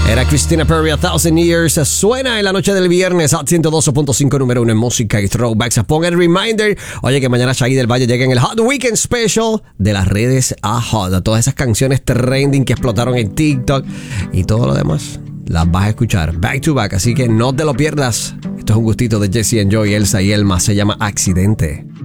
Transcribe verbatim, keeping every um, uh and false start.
Era Christina Perry, A Thousand Years. Suena en la noche del viernes a ciento doce punto cinco, número uno en música y throwbacks. Pon el reminder. Oye, que mañana Shaggy del Valle llega en el Hot Weekend Special de las redes a Hot. Todas esas canciones trending que explotaron en TikTok y todo lo demás las vas a escuchar back to back. Así que no te lo pierdas. Esto es un gustito de Jesse and Joy, Elsa y Elma. Se llama Accidente.